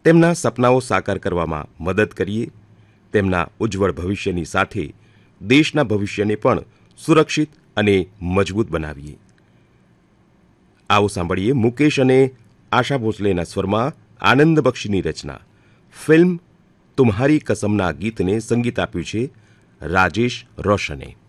તેમના સપનાઓ સાકાર કરવામાં મદદ કરીએ, તેમના ઉજ્જવળ ભવિષ્યની સાથે દેશના ભવિષ્યને પણ સુરક્ષિત અને મજબૂત બનાવીએ. આવો સાંભળીએ મુકેશ અને આશા ભોસલેના સ્વરમાં આનંદ બક્ષીની રચના ફિલ્મ તુમ્હારી કસમના ગીતને સંગીત આપ્યું છે રાજેશ રોશને.